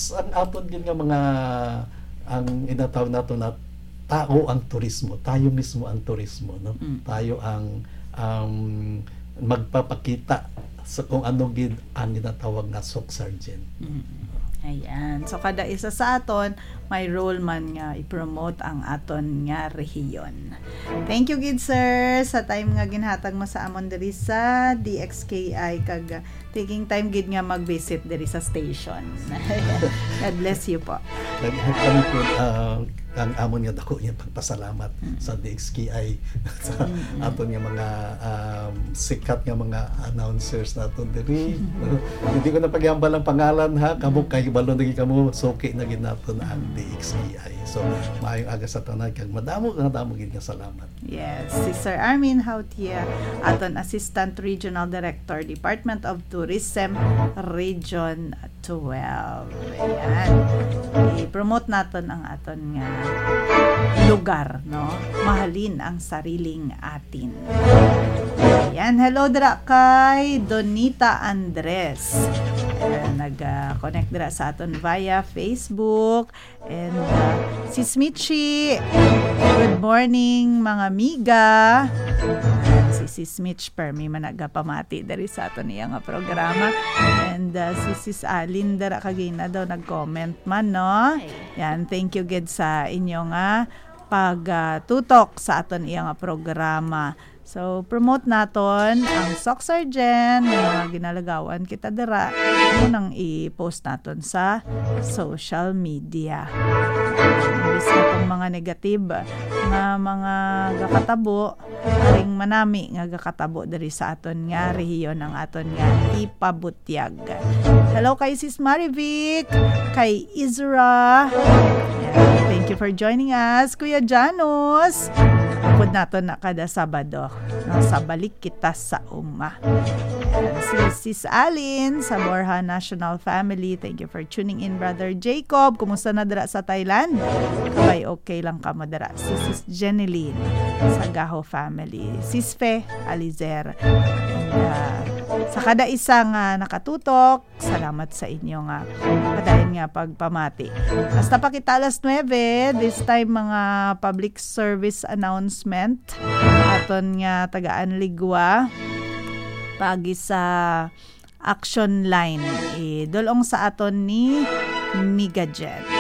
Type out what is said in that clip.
ang aton gid nga mga ang inatawag nato na tao ang turismo, tayo mismo ang turismo, no? Tayo ang magpapakita sa kung ano gid ang ginatawag na Soc-Sargen. Ayan. So, kada isa sa aton, may role man nga i-promote ang aton nga rehiyon. Thank you, gid sir, sa time nga ginhatag mo sa amon diri sa DXKI kag taking time gid nga mag-visit diri sa station. God bless you po. Kami po, ang amon nga dako nga pagpasalamat sa DXKI sa aton nga mga sikat nga mga announcers naton diri. Hindi ko na pagyambal ang pangalan ha, kamo kay balon lagi kamo soki na gid naton ang DXKI. So maayong aga sa tanan kag madamo gid nga salamat. Yes, si Sir Armin Hautia, aton Assistant Regional Director, Department of Tourism, Region 12. Ayan. I-promote naton ang aton nga lugar, no? Mahalin ang sariling atin. Ayan, hello dira kay Donita Andres. Nag-connect dira sa aton via Facebook. And si Smitchy, good morning mga amiga. Si Mitch Permi man nagapamati dari sa aton iya nga programa. And si Sis Alin dara kagina daw nag-comment man, no? Yan, thank you gid sa inyo nga pagtutok sa aton iya nga programa. So, promote naton ang Soc-Sargen, mga ginalagawan kita dira. Ano nang i-post naton sa social media. Imbis na itong mga negative nga mga gakatabo, aring manami nga gakatabo diri sa aton nga rehiyon ang aton nga ipabutyag. Hello kay Sis Marivic, kay Izra. Thank you for joining us, Kuya Janos. Pud nato na kada Sabado sa balik kita sa uma. Si Sis Alin sa Borja National Family, thank you for tuning in. Brother Jacob, kumusta na dira sa Thailand? Kabay okay lang ka mo dira. Si Sis Jeneline sa Gaho Family, Sis Fe Alizer. Sa kada isang nakatutok, salamat sa inyo nga padayon nga pagpamati. Hasta pa kita alas 9, this time mga public service announcement aton nga tagaan ligwa pagi sa action line dulong sa aton ni Migajet.